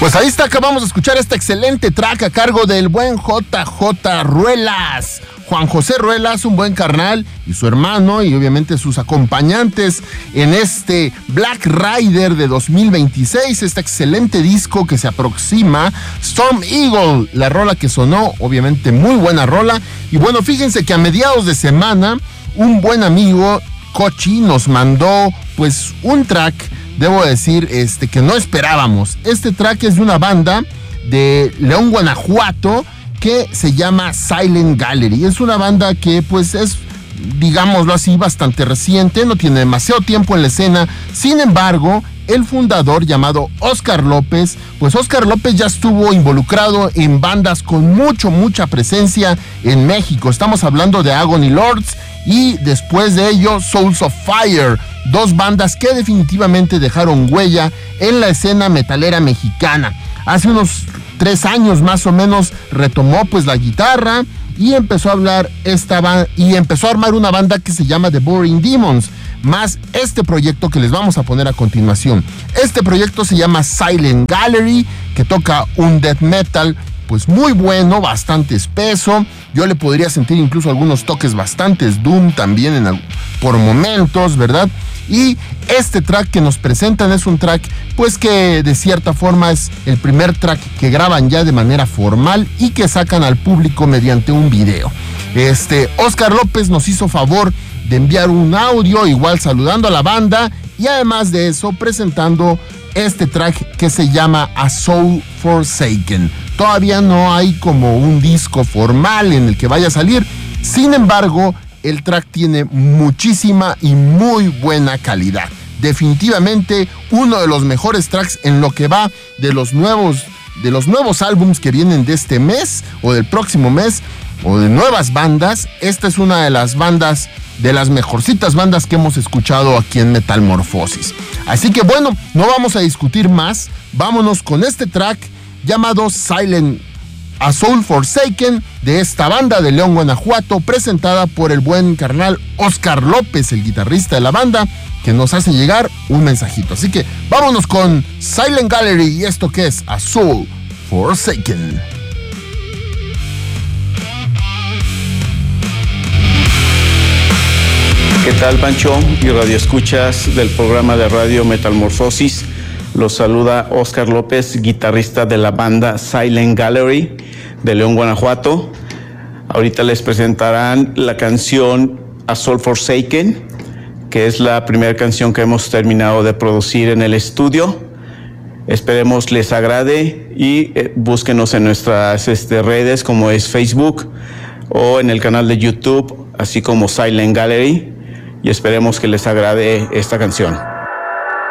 Pues ahí está, acabamos de escuchar este excelente track a cargo del buen JJ Ruelas. Juan José Ruelas, un buen carnal, y su hermano, y obviamente sus acompañantes en este Black Rider de 2026, este excelente disco que se aproxima, Storm Eagle, la rola que sonó, obviamente muy buena rola. Y bueno, fíjense que a mediados de semana, un buen amigo, Cochi, nos mandó pues un track, debo decir, que no esperábamos. Este track es de una banda de León, Guanajuato, que se llama Silent Gallery. Es una banda que pues es, digámoslo así, bastante reciente, no tiene demasiado tiempo en la escena. Sin embargo, el fundador, llamado Oscar López, pues Oscar López ya estuvo involucrado en bandas con mucha presencia en México. Estamos hablando de Agony Lords y después de ello Souls of Fire, dos bandas que definitivamente dejaron huella en la escena metalera mexicana. Hace unos 3 años más o menos retomó pues la guitarra y empezó a armar una banda que se llama The Boring Demons, más este proyecto que les vamos a poner a continuación. Este proyecto se llama Silent Gallery, que toca un death metal pues muy bueno, bastante espeso. Yo le podría sentir incluso algunos toques bastantes doom también por momentos, ¿verdad? Y este track que nos presentan es un track pues que de cierta forma es el primer track que graban ya de manera formal y que sacan al público mediante un video. Oscar López nos hizo favor de enviar un audio, igual saludando a la banda, y además de eso presentando este track que se llama A Soul Forsaken. Todavía no hay como un disco formal en el que vaya a salir, sin embargo, el track tiene muchísima y muy buena calidad. Definitivamente uno de los mejores tracks en lo que va de los nuevos álbums que vienen de este mes o del próximo mes, o de nuevas bandas. Esta es una de las bandas, de las mejorcitas bandas que hemos escuchado aquí en Metalmorfosis. Así que bueno, no vamos a discutir más, vámonos con este track llamado A Soul Forsaken, de esta banda de León, Guanajuato, presentada por el buen carnal Oscar López, el guitarrista de la banda, que nos hace llegar un mensajito. Así que vámonos con Silent Gallery y esto que es A Soul Forsaken. ¿Qué tal, Pancho y radioescuchas del programa de radio Metalmorfosis? Los saluda Oscar López, guitarrista de la banda Silent Gallery de León, Guanajuato. Ahorita les presentarán la canción A Soul Forsaken, que es la primera canción que hemos terminado de producir en el estudio. Esperemos les agrade y búsquenos en nuestras redes, como es Facebook o en el canal de YouTube, así como Silent Gallery, y esperemos que les agrade esta canción.